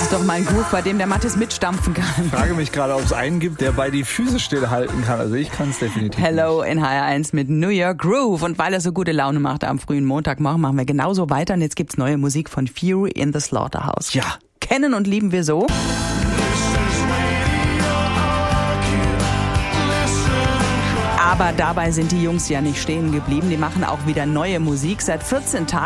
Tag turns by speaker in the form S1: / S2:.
S1: ist doch mal ein Groove, bei dem der Mathis mitstampfen kann.
S2: Ich frage mich gerade, ob es einen gibt, der bei die Füße stillhalten kann. Also ich kann es definitiv
S1: Hello
S2: nicht.
S1: in HR1 mit New York Groove. Und weil er so gute Laune macht am frühen Montagmorgen, machen wir genauso weiter. Und jetzt gibt's neue Musik von Fury in the Slaughterhouse.
S2: Ja.
S1: Kennen und lieben wir so. Aber dabei sind die Jungs ja nicht stehen geblieben. Die machen auch wieder neue Musik. Seit 14 Tagen